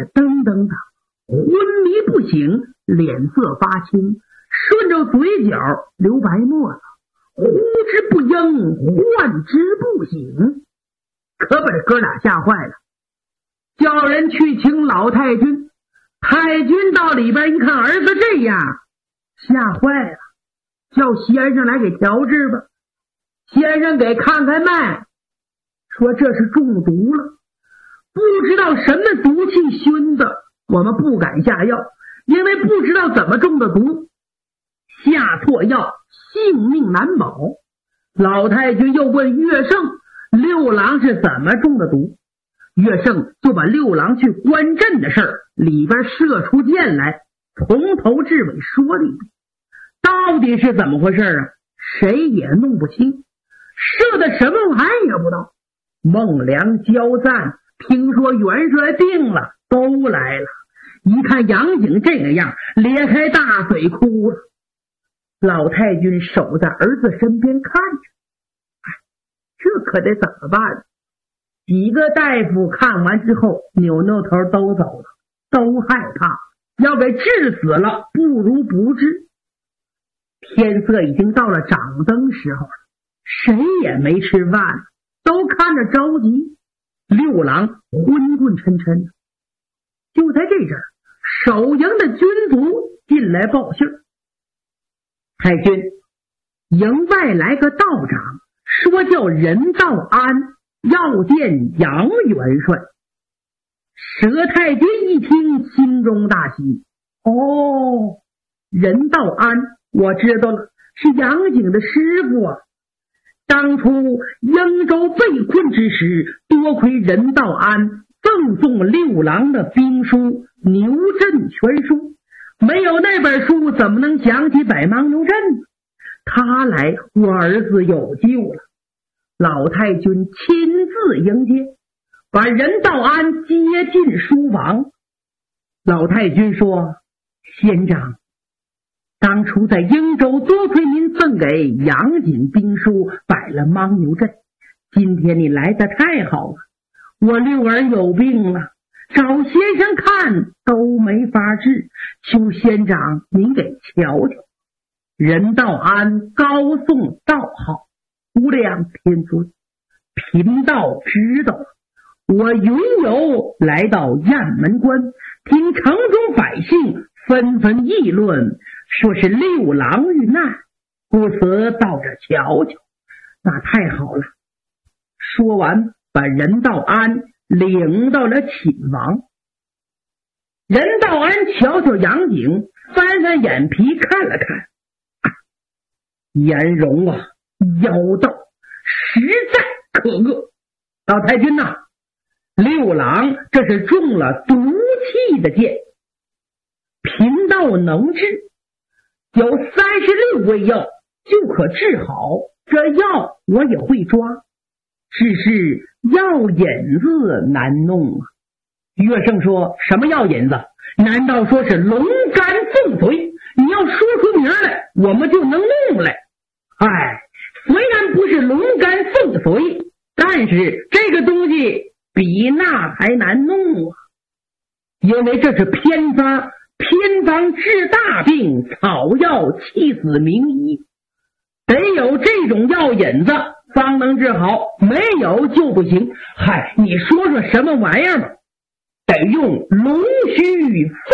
着噔噔的，昏迷不醒，脸色发青，顺着嘴角流白沫子，呼之不应，唤之不醒，可把这哥俩吓坏了，叫人去请老太君。太君到里边一看儿子这样，吓坏了，叫先生来给调治吧。先生给看看脉，说这是中毒了，不知道什么毒气熏的，我们不敢下药，因为不知道怎么中的毒，下错药性命难保。老太君又问岳胜六郎是怎么中的毒，岳胜就把六郎去观阵的事儿里边射出箭来，从头至尾说了一遍，到底是怎么回事啊？谁也弄不清，射的什么玩意也不知道。孟良、焦赞听说元帅病了，都来了，一看杨景这个样，咧开大嘴哭了。老太君守在儿子身边看着，这可得怎么办？几个大夫看完之后扭扭头都走了，都害怕，要给治死了不如不治。天色已经到了掌灯时候了，谁也没吃饭，都看着着急。六郎昏昏沉沉的。就在这阵儿，守营的军卒进来报信儿，太君，营外来个道长，说叫任道安，要见杨元帅。佘太君一听，心中大喜。哦，任道安，我知道了，是杨景的师傅啊。当初英州被困之时，多亏任道安赠送六郎的兵书《牛阵全书》，没有那本书怎么能讲起百忙牛阵呢？他来，我儿子有救了。老太君亲自迎接，把任道安接进书房。老太君说，先长，当初在英州多亏您赠给杨锦兵书，摆了牦牛阵，今天你来得太好了。我六儿有病了，找先生看都没法治，求先长您给瞧瞧。任道安高颂道号，无量天尊，贫道知道了。我云游来到雁门关，听城中百姓纷纷议论，说是六郎遇难，故此到这瞧瞧。那太好了。说完，把任道安领到了寝房。任道安瞧瞧杨景，翻翻眼皮看了看，颜容啊，妖道，实在可恶。老太君呐，六郎这是中了毒气的箭，贫道能治，有36味药就可治好，这药我也会抓，只是药引子难弄啊。岳胜说，什么药引子？难道说是龙肝凤髓？你要说出名来，我们就能弄来。虽然不是龙肝凤髓，但是这个东西比那还难弄啊，因为这是偏方，偏方治大病，草药气死名医，得有这种药引子方能治好，没有就不行。你说说什么玩意儿吧？得用龙须